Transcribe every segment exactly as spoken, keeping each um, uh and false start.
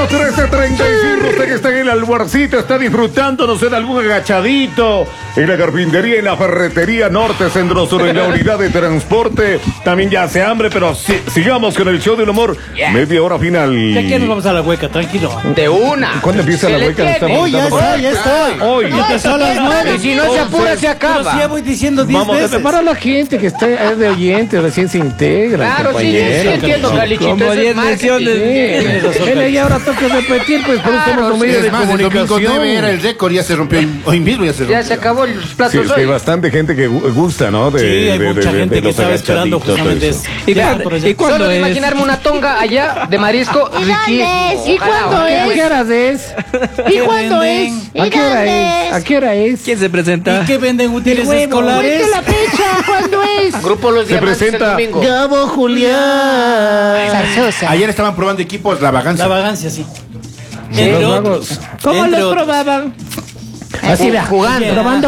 las trece treinta y cinco, usted que está en el almuercito, está disfrutando, no sé, de algún agachadito, en la carpintería, en la ferretería norte, centro sur, en la unidad de transporte. También ya hace hambre, pero si, sigamos con el show del humor. Yeah. Media hora final. Ya que nos vamos a la hueca, tranquilo. De una. ¿Cuándo empieza la hueca? Hoy ya está, ya está. Hoy. Ya empezó a las nueve. Y si no se apura, se acaba. Pero sí, voy diciendo diez Vamos, veces. para la gente que está es de oyente, recién se integra. Claro, sí, sí, sí, entiendo, Calichito. Como Eso es diez marketing. menciones. Él ahí ahora toca repetir, pues por eso somos un medio de comunicación. Era el récord, ya se rompió hoy mismo, ya se rompió. Ya se acabó los Sí, platos es que hay hoy. bastante gente que gu- gusta, ¿no? De, Sí, hay de, mucha de, gente de que los estaba esperando agachaditos, justamente todo eso. eso. ¿Y cuándo, ¿y cuándo Solo de es? imaginarme una tonga allá de marisco. ¿Y dónde es? ¿Y Ojalá, cuándo ojalá. es? ¿Qué horas es? ¿Y cuándo es? venden? ¿Y ¿A qué hora dónde es? ¿A es? qué hora es? ¿Quién se presenta? ¿Y qué venden útiles escolares? Cuente la fecha, ¿cuándo es? Grupo Los Se Diamantes presenta- el domingo. Gabo Julián. Zarzosa. Ayer estaban probando equipos, la La vagancia. vagancia, sí. Sí, Entre los otros. magos. ¿Cómo Entre los otros. probaban? Así va. Jugando. Probando.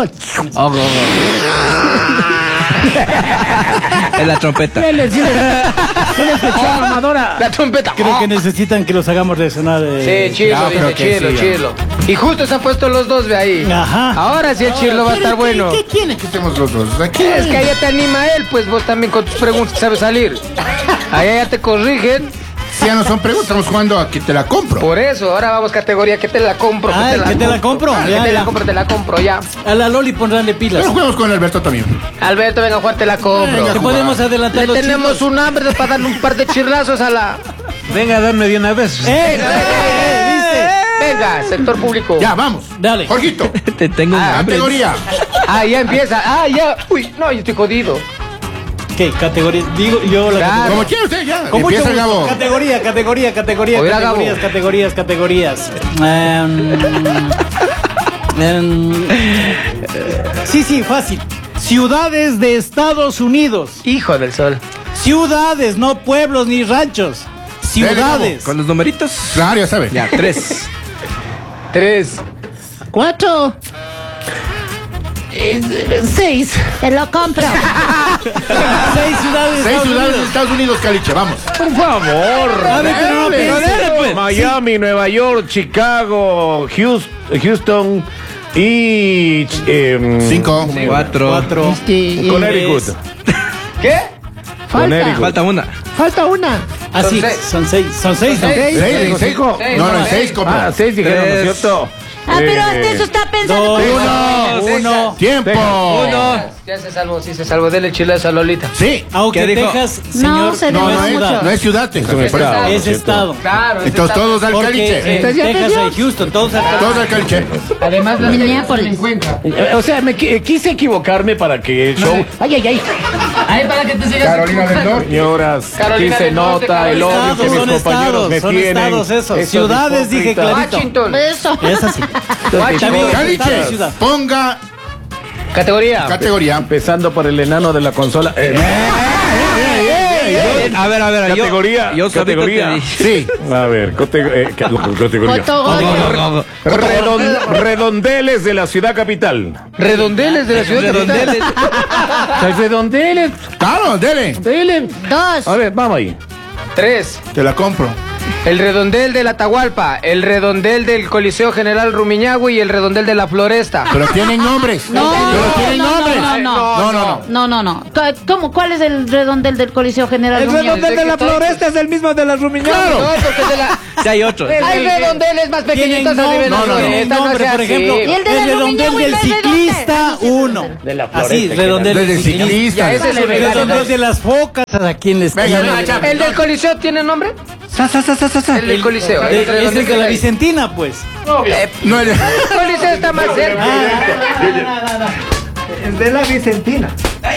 Es la trompeta. ¿Qué les dice? ¿Qué les escuchó Amadora? La trompeta. Creo que necesitan que los hagamos reaccionar. eh. Sí, chilo, Ya, dice creo que chilo, sí, ya. chilo. Y justo se han puesto los dos de ahí. Ajá. Ahora sí el chirlo va a estar bueno. ¿Qué quiere que estemos los dos? Aquí. Es que allá te anima él, pues vos también con tus preguntas sabes salir. Allá ya te corrigen. Si ya no son preguntas, estamos jugando a que te la compro. Por eso, ahora vamos categoría que te la compro. Ah, que te la compro. Que Ya, te la ya. compro, te la compro, ya. A la Loli pondránle pilas. Pero jugamos con Alberto también. Alberto, venga a jugar, te la compro. Te podemos adelantar Le los tenemos chicos. un hambre para darle un par de chirlazos a la... Venga, dame de una vez. ¡Eh! ¿Viste? Venga, sector público. Ya, vamos. Dale. Jorgito, Te tengo un Ah, hambre. categoría. Ah, ya empieza. Ah, ya. Uy, no, yo estoy jodido. ¿Qué? Categoría. Digo yo la Claro. categoría. Como quiera usted, ya. Con mucho Empieza el gusto. Gabo. Categoría, categoría, categoría, Oiga, Gabo. categorías, categorías, categorías. Em, em, sí, sí, fácil. Ciudades de Estados Unidos. Hijo del sol. Ciudades, no pueblos ni ranchos. Ciudades. Con los numeritos. Claro, ya sabe. Ya, tres. Tres. Cuatro. Eh, Seis. Te lo compro. Seis ciudades de Seis Estados ciudades de Unidos. Estados Unidos, Caliche, vamos. Por favor. A ver, pero no, pero dale, pues. Miami, Nueva York, Chicago, Houston, Houston y em, Cinco. Cuatro. Cuatro. Este, Connecticut. ¿Qué? Connecticut. Falta una. Falta una. Ah, Son sí, seis. son seis. Son seis, ¿no? Seis. Seis, en seis. Cinco. No, no, en seis, compro. Ah, seis dijeron, ¿no es Tres. cierto? Ah, pero Eh, hasta eso está pensando. Dos, Uno. uno. Tiempo. Uno. Ya se salvó, sí se salvó. Dele chilazo a Lolita. Sí. Aunque ¿Qué dijo? Texas, No, señor, se No, demora no es, mucho. no es ciudad, Texas. Es un Es estado. es estado. Claro. ese Entonces está- todos al Porque Caliche. en Entonces, ya Texas perdió. hay Houston, todos al Todos al Caliche. Además, las Minneapolis. encuentra. Eh, O sea, me qui- quise equivocarme para que el show. Ay, ay, ay. Ahí para que te sigas. Carolina del Norte. Señoras, Carolina aquí se del Norte, nota el odio Estados, que mis son compañeros estados, me son tienen. estados esos. Estos Ciudades, dije hipócritas. clarito. Washington. Eso. Es así. Estos También hipócritas. estado y ciudad. Ponga Categoría. categoría. Empezando por el enano de la consola. Eh, A ver, a ver. yo- Categoría, Yo, solito categoría. te dije. Sí. A ver, cote- eh, ca- categoría. Fotogoyo. Redon- redondeles de la ciudad capital. Redondeles de la ciudad Redondeles. capital. Redondeles, Claro, dele. redondeles. Dos. A ver, vamos ahí. Tres. Te la compro. El redondel de la Atahualpa, el redondel del Coliseo General Rumiñahui y el redondel de la Floresta. Pero tienen nombres. No, Pero tienen no, nombres. no, no, No, no, no. No, no, no. ¿Cómo? ¿Cuál es el redondel del Coliseo General? El Rumiñahui? redondel de la floresta es el mismo de la Rumiñahui. No, porque es de la... Sí, hay otro. Hay redondeles más pequeñitos Tienen arriba de la nombre, no, no. tienen Floresta, nombre, sea por así. ejemplo, ¿Y el de el la redondel Rumiñahui del no es ciclista uno. De la Así, floresta, redondel Desde del ciclista. ciclista. Ya, ese es el El redondel de las focas aquí en la Venga, esquina. venga, ¿El del Coliseo tiene nombre? Sa, sa, sa, sa, sa, sa. El del Coliseo. De- el ese redondel es de que la hay. Vicentina, pues. Eh, No, el- El Coliseo está más cerca. Es de la Vicentina.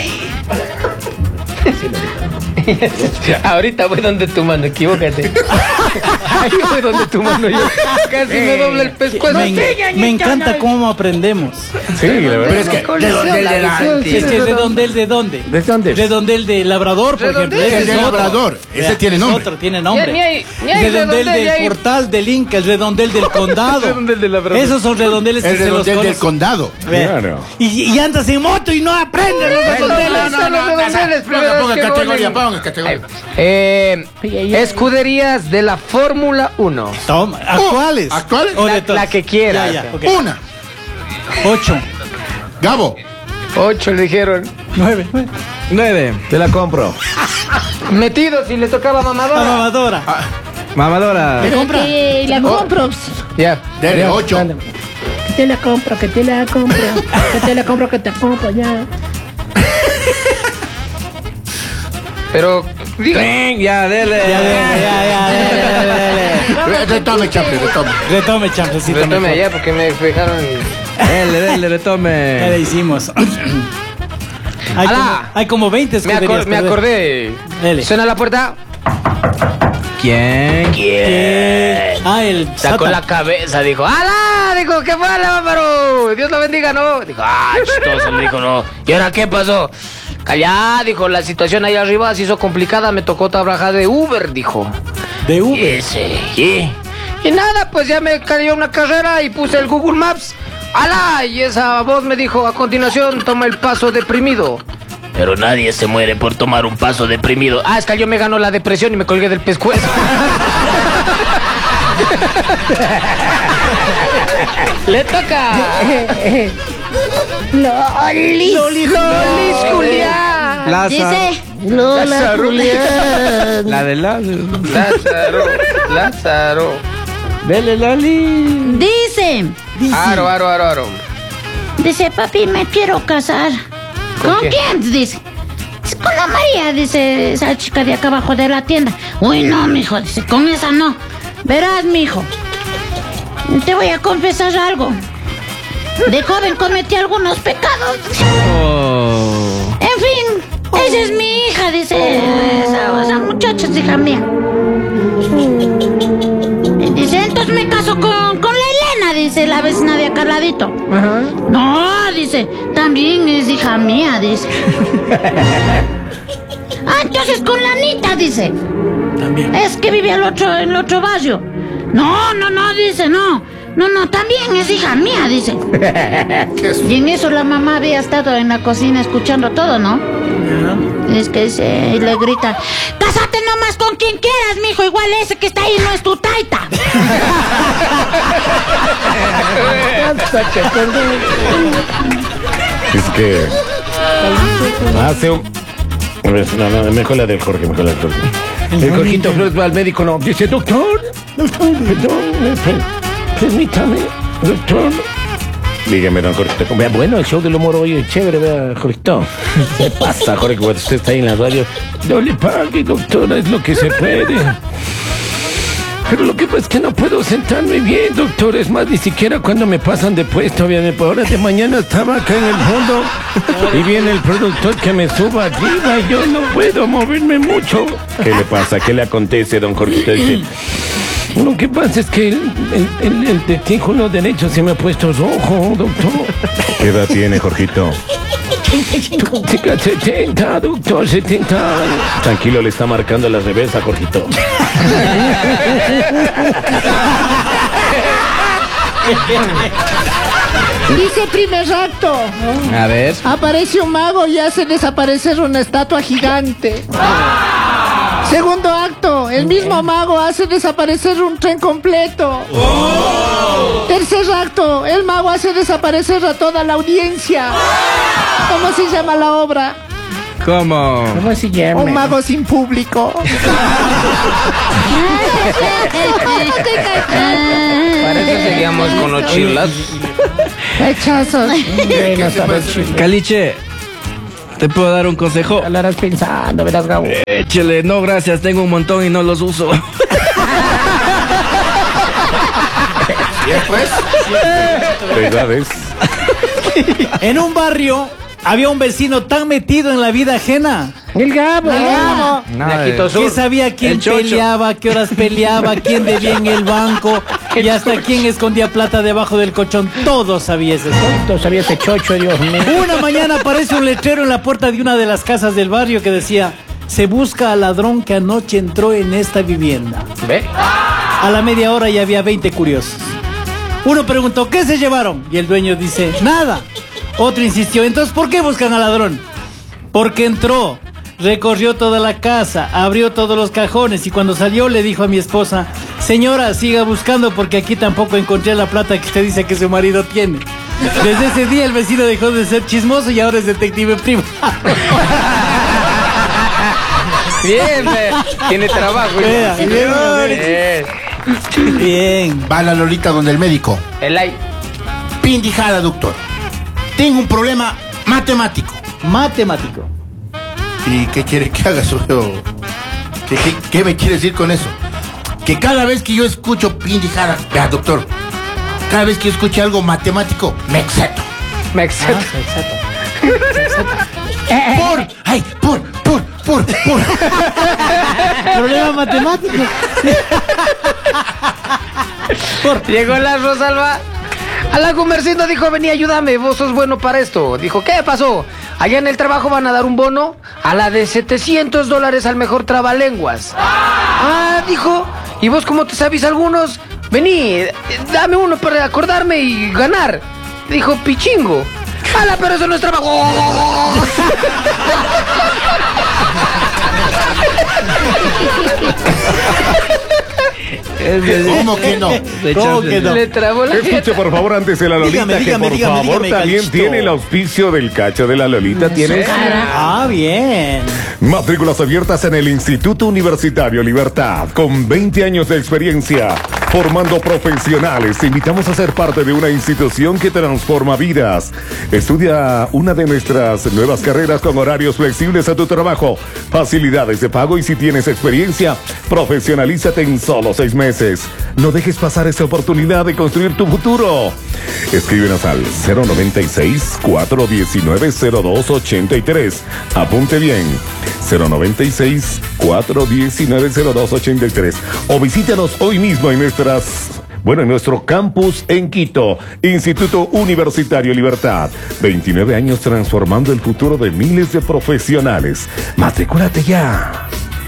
Ahorita voy donde tu mano, equivócate. Ahí voy donde tu mano, yo casi me dobla el pescuezo. Me, me encanta cómo aprendemos. Sí, la Pero verdad. es que redondel de la. Es que el redondel de dónde? ¿De dónde? Redondel de Labrador, por ejemplo. Redondel Ese El es de otro. Labrador. Ese Vea, tiene es nombre. otro, tiene nombre. Ni hay- ni hay redondel redondel, del ni hay- portal del Inca, el redondel del condado. Redondel de Labrador. Esos son redondeles que El se los redondel del conoce. condado. Vea. Claro. Y, y andas en moto y no aprendes los redondeles. no, no, no, redondeles, Ponga, primera ponga vez que categoría, ponen. ponga categoría. Eh, escuderías de la Fórmula uno. Toma, ¿actuales? ¿actuales? O de La, todas. la que quiera. Ya, ya, ok. Una. Ocho. Gabo. Ocho le dijeron. Nueve. nueve. Nueve. Te la compro. Metido si le tocaba La mamadora. mamadora. Mamadora. Pero que la compro. Ya. Dele, ya, ocho. dale. Que te la compro, que te la compro. Que te la compro, que te compro, ya. Pero, diga. Ven, ya, dele. Ya, ya, ya, ya, dele, dele, dele. Retome, champion, retome. Retome, champecito. Retome mejor. allá porque me dejaron. Dele, dele, Ya le retome. hicimos. Hay Alá. como, hay como veinte Me, escuderías. acor- me perder. acordé. Dele. Suena la puerta. ¿Quién? ¿Qué? Ah, el Sacó Sata. la cabeza, dijo, ¡Hala! Dijo, ¿qué fue, Lámparo? Dios lo bendiga, ¿no? Dijo, ah, chistoso, le dijo, no. ¿Y ahora qué pasó? Callá, dijo, la situación ahí arriba se hizo complicada, me tocó trabajar de Uber, dijo. De Y Uber. ese, y, y nada, pues ya me cayó una carrera y puse el Google Maps. ¡Hala! Y esa voz me dijo, a continuación, toma el paso deprimido. Pero nadie se muere por tomar un paso deprimido. Ah, es que yo me ganó la depresión y me colgué del pescuezo. Le toca. Lolis. Lolis Julián. Plaza. Dice Lola Julián. La de la. Lázaro. Lázaro. Dele, Loli. Dice, Aro, aro, aro, aro. dice, papi, me quiero casar. ¿Con ¿Con, quién? quién? Dice. "Es con la María", dice esa chica de acá abajo de la tienda. Uy, no, mijo, dice, con esa no. Verás, mijo, te voy a confesar algo. De joven cometí algunos pecados. Oh. En fin, esa es mi hija, dice. Esa, esa muchacha es hija mía. Y dice, entonces me caso con, con la Elena, dice la vecina de acá al ladito. No, dice, también es hija mía, dice. Ah, entonces con la Anita, dice. También. Es que vive al otro, en el otro barrio. No, no, no, dice, no. No, no, también es hija mía, dice. Y en eso la mamá había estado en la cocina escuchando todo, ¿no? Es que se y le grita, cásate nomás con quien quieras, mijo, igual ese que está ahí no es tu taita. Es que hace un... A ver, no, no, mejor la de Jorge, mejor la de Jorge. El Jorgito Flores va al médico, no, dice, doctor, doctor, perdón, eh, per- permítame, doctor. Dígame, don Jorgito, vea, bueno, el show del humor hoy es chévere, vea, Jorgito. ¿Qué pasa, Jorge, cuando usted está ahí en la radio? No le pague, doctora, es lo que se puede. Pero lo que pasa es que no puedo sentarme bien, doctor. Es más, ni siquiera cuando me pasan de puesto, viene por horas de mañana estaba acá en el fondo y viene el productor que me suba arriba y yo no puedo moverme mucho. ¿Qué le pasa? ¿Qué le acontece, don Jorge? Dice, lo que pasa es que el, el, el, el testículo derecho se me ha puesto rojo, doctor. ¿Qué edad tiene, Jorgito? setenta, doctor, setenta. Tranquilo, le está marcando la reversa, Jorgito. Dice primer acto. A ver. Aparece un mago y hace desaparecer una estatua gigante. Segundo acto. El mismo mago hace desaparecer un tren completo. Tercer acto. El mago hace desaparecer a toda la audiencia. ¿Cómo se llama la obra? ¿Cómo? ¿Cómo se llama? Un mago sin público. Para eso seguíamos con los chilas. Rechazos. Caliche, ¿te puedo dar un consejo? Lo harás pensando, verás, Gabo. Échele, no, gracias, tengo un montón y no los uso. ¿Verdades? En un barrio había un vecino tan metido en la vida ajena El Gabo. El Gabo. que sabía quién El chocho. peleaba, qué horas peleaba, quién debía en el banco y hasta quién escondía plata debajo del colchón. Todo sabía ese. Todo sabía ese chocho, Dios mío. Una mañana aparece un letrero en la puerta de una de las casas del barrio que decía: se busca al ladrón que anoche entró en esta vivienda. ¿Ve? A la media hora ya había veinte curiosos. Uno preguntó: ¿qué se llevaron? Y el dueño dice: nada. Otro insistió: entonces, ¿por qué buscan al ladrón? Porque entró, recorrió toda la casa, abrió todos los cajones y cuando salió le dijo a mi esposa, señora, siga buscando porque aquí tampoco encontré la plata que usted dice que su marido tiene. Desde ese día el vecino dejó de ser chismoso y ahora es detective privado. Bien, eh, tiene trabajo. Vea, Bien. bien, Bien. Bien. Va la Lolita donde el médico. El ay. Pindijada, doctor. Tengo un problema matemático. Matemático. ¿Y qué quiere que haga eso? ¿Qué, qué, qué me quiere decir con eso? Que cada vez que yo escucho pindijada, vea, doctor, cada vez que yo escucho algo matemático, me exceto. Me excita. Por, ay, por, por, por, por. Problema matemático. Llegó la Rosalba a la comerciante, dijo, vení, ayúdame, vos sos bueno para esto. Dijo, ¿qué pasó? Allá en el trabajo van a dar un bono a la de setecientos dólares al mejor trabalenguas. Ah, dijo, ¿y vos cómo te sabes algunos? Vení, dame uno para acordarme y ganar. Dijo, pichingo. ¡Hala, pero eso no es trabajo! ¿Cómo que no? ¿Cómo que no? Le trabó la Escuche, jeta. por favor, antes de la Lolita, Dígame, que dígame, por dígame, favor dígame, también Calixto. tiene el auspicio del cacho de la Lolita. ¿Tienes? Ah, bien. Matrículas abiertas en el Instituto Universitario Libertad, con veinte años de experiencia, formando profesionales. Te invitamos a ser parte de una institución que transforma vidas. Estudia una de nuestras nuevas carreras con horarios flexibles a tu trabajo, facilidades de pago y si tienes experiencia, profesionalízate en solo seis meses. No dejes pasar esta oportunidad de construir tu futuro. Escríbenos al cero noventa y seis, cuatro diecinueve, cero dos ochenta y tres. Apunte bien, cero noventa y seis, cuatro diecinueve, cero dos ochenta y tres. O visítanos hoy mismo en nuestras... Bueno, en nuestro campus en Quito, Instituto Universitario Libertad. veintinueve años transformando el futuro de miles de profesionales. Matricúlate ya.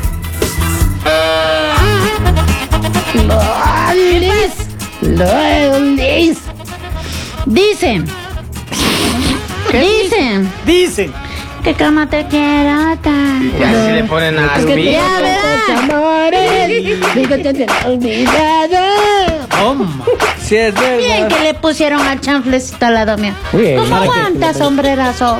Lolis. Dicen. Dicen. Dicen. Que cama te quiero tanto. Ya si le ponen a Rubí. Ya verás. Toma. Sí, es Bien verdad. que le pusieron al chanflecito al lado mío. ¿Cómo aguanta, sombrerazo?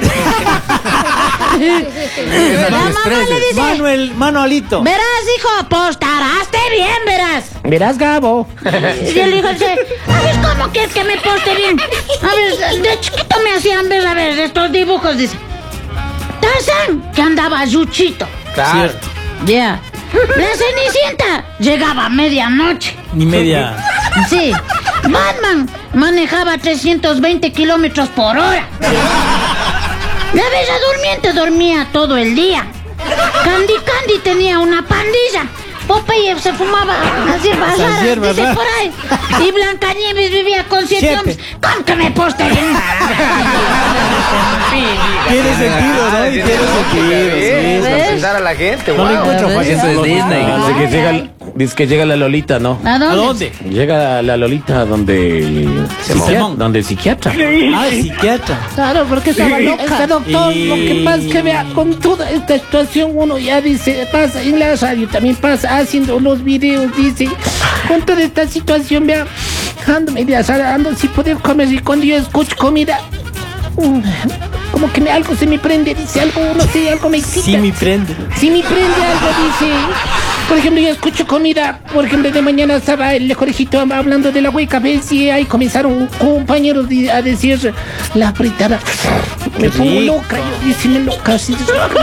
La mamá le dice, Manuel, Manuelito. verás, hijo, postaraste bien, verás. Verás, Gabo. Y el hijo dice, a ver, ¿cómo quieres que me poste bien? A ver, de chiquito me hacían ver, a ver, estos dibujos, dice. Tarzán, que andaba yuchito. Claro. Ya. La Cenicienta llegaba a medianoche. Ni media. Sí. Batman manejaba trescientos veinte kilómetros por hora. La Bella Durmiente dormía todo el día. Candy Candy tenía una pandilla. Popeye se fumaba las hierbas Las raras, hierbas dice raras. por ahí. Y Blancanieves vivía con siete, Siete. hombres. ¿Cómo que me poste bien? Tiene sentido, ¿no? Y tiene sentido. Bien, Sí. a pensar a la gente, No le wow. encuentro fácil. Eso es Disney. Dice que llega, dice que llega la Lolita, ¿no? ¿A ¿A dónde? dónde? Llega la Lolita donde... Simón. Donde el psiquiatra. Ah, el psiquiatra. Claro, porque estaba loca. Este doctor, Y- lo que pasa es que vea, con toda esta situación uno ya dice, pasa en la radio, también pasa haciendo los videos, dice, con toda esta situación, vea, ando media sala, ando sin poder comer y cuando yo escucho comida, mm, como que me, algo se me prende, dice, algo, no sé, algo me excita. Sí, mi prende. Si me prende algo, dice. Por ejemplo, yo escucho comida. Por ejemplo, de mañana estaba el conejito hablando de la hueca. ¿Ves? Y ahí comenzaron compañeros di- a decir la fritada. Me pongo rico. loca, yo dice, me loca. así.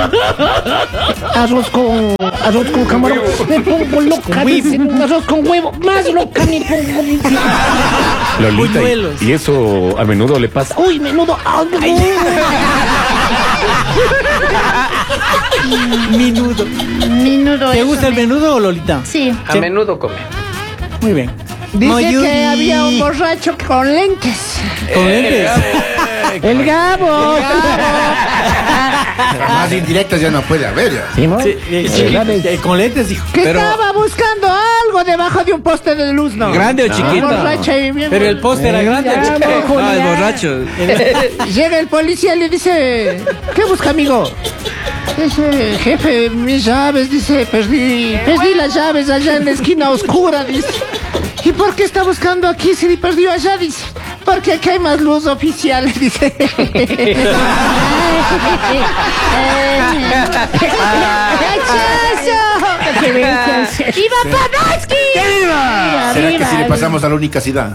Arroz con arroz con camarón. Me pongo loca. dice, arroz con huevo. Más loca me pongo. dice. Lolita, Buñuelos. y, y eso a menudo le pasa. Uy, menudo. Ay, Minudo. Menudo. ¿Te eso gusta el me- menudo o Lolita? Sí. A menudo come. Muy bien. Dice Mayuri. que había un borracho con lentes. Con lentes. El Gabo. Más indirectas ya no puede haber. Ya. Sí, eh, eh, con lentes, dijo. Que Pero- estaba buscando algo debajo de un poste de luz, ¿no? ¿Grande o Un chiquito? borracho y bien- Pero el poste era grande. Ya, chico. no, No, el ya. borracho. Llega el policía y le dice, ¿qué busca, amigo? Dice, jefe, mis llaves, dice, perdí, perdí las llaves allá en la esquina oscura, dice. ¿Y por qué está buscando aquí si perdió allá? Dice, porque aquí hay más luz oficial, dice. ¡Viva Pavatsky! ¡Viva! ¿Será que si le pasamos a la única ciudad?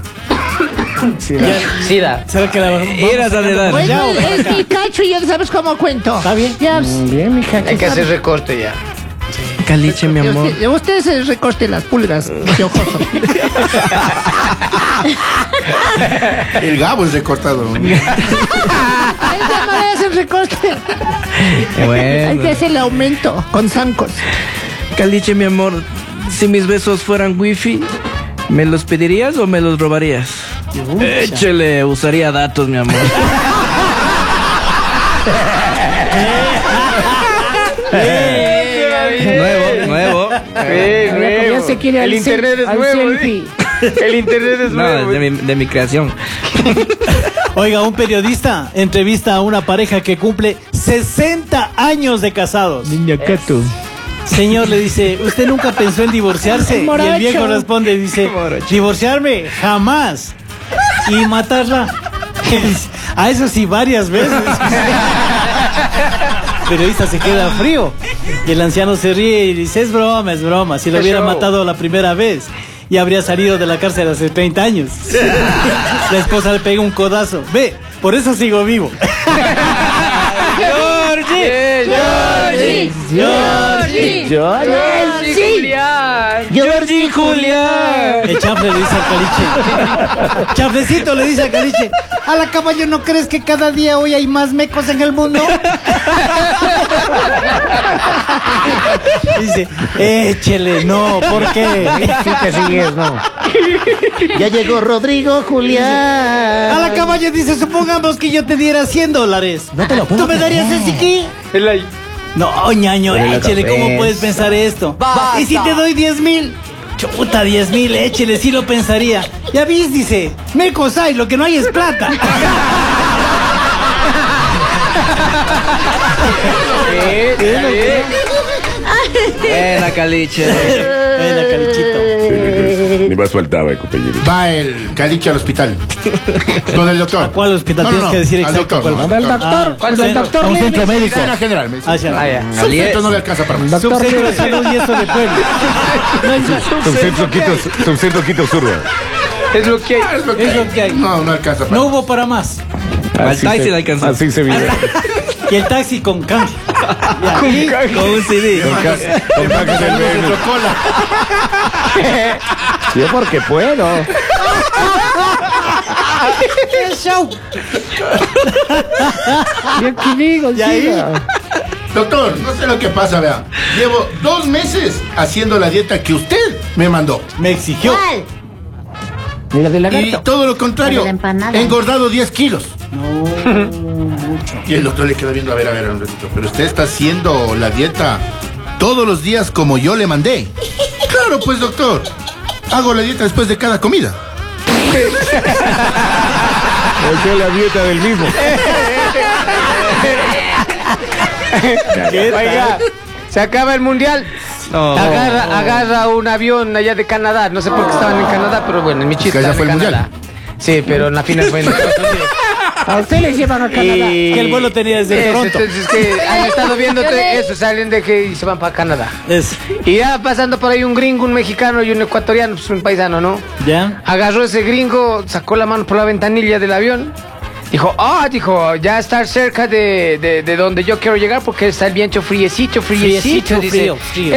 Sida. ¿Será que la vamos Eras a dedar. Bueno, es mi cacho y ya sabes cómo cuento. ¿Está bien? Ya, pues, Bien, mi Hay que hacer recorte ya. Caliche, mi amor. usted, usted se recorte las pulgas, piojoso. El Gabo es recortado. Ahí ya no le hacen recorte. Hay que Bueno. hacer el aumento con zancos. Caliche, mi amor, si mis besos fueran wifi, ¿me los pedirías o me los robarías? Échele, usaría datos, mi amor. Nuevo, nuevo. nuevo. Ya se quiere El al internet sel- es al nuevo. selfie. El internet es No, nuevo. de mi, de mi creación. Oiga, un periodista entrevista a una pareja que cumple sesenta años de casados. Niña Cato. Señor, le dice, ¿usted nunca pensó en divorciarse? Y Morocho. el viejo responde, dice, divorciarme, jamás. Y matarla. A eso sí, varias veces. El periodista se queda frío. Y el anciano se ríe y dice, es broma, es broma. Si lo Qué hubiera show. matado la primera vez, y habría salido de la cárcel hace treinta años. La esposa le pega un codazo. Ve, por eso sigo vivo. Georgie, Georgie, Georgie, Georgie, Julián. Georgie Julián. El chafle le dice al caliche. Chaflecito le dice al caliche. A la caballo, ¿no crees que cada día hoy hay más mecos en el mundo? Dice, échele, no, ¿por qué? Sí te sigues, no. Ya llegó Rodrigo Julián. A la caballo dice, supongamos que yo te diera cien dólares. No te lo puedo ¿Tú me darías creer. ese aquí? El ahí. No, ñaño, échele, ¿cómo puedes pensar esto? Basta. ¿Y si te doy diez mil? Chuta, diez mil, échele, sí lo pensaría. Ya vis, dice, mecos hay, lo que no hay es plata. Buena, Caliche. Venga, calichito. Ni más faltaba, compañero. Va el Caliche al hospital. Con el doctor. ¿Cuál hospital? Tienes que decir al exacto doctor. cuál. no, Del doctor. doctor, ¿cuál del centro? doctor A un Levi. centro médico. Medicina general. medicina. Ah, ya. Ah, ya. Al centro no le alcanza para mí. Subcentro de salud y eso de pueblo. No, es- Subcentro Quito, subcentro Quito Sur. Es lo que hay. Es lo que Es lo hay. que hay. No, no alcanza para No hubo para más. Al Así taxi se- le alcanzó. Así se vive. Y el taxi con canje. Ya, y- Con un C D. Con ca- con cajas del B M. Yo porque puedo. ¡Qué show! Bien que digo, Y ahí- siga. Doctor, no sé lo que pasa, vea. Llevo dos meses haciendo la dieta que usted me mandó. Me exigió. ¿Cuál? Mira de Y lagarto. todo lo contrario, Pero la empanada. he engordado diez kilos. No, mucho. Y el doctor le queda viendo, a ver, a ver, un ratito. Pero usted está haciendo la dieta todos los días como yo le mandé. Claro, pues, doctor. Hago la dieta después de cada comida. Esa es la dieta del mismo. Oiga, se acaba el mundial. No. Agarra, agarra un avión allá de Canadá. No sé por qué estaban en Canadá, pero bueno, en mi chiste Que allá estaban fue en el Canadá. Sí, pero en la final fue en Estados Unidos. A usted les llevan a Canadá. Y... Que el vuelo tenía desde Eso, Toronto. entonces que han estado viendo te- eso, salen de que y se van para Canadá. Es, Y ya pasando por ahí un gringo, un mexicano y un ecuatoriano, pues un paisano, ¿no? ¿ya? Agarró ese gringo, sacó la mano por la ventanilla del avión. Dijo, ah, dijo, ya estar cerca de, de, de donde yo quiero llegar porque está el viento friecito, friecito. Friecito, dice. frío, frío.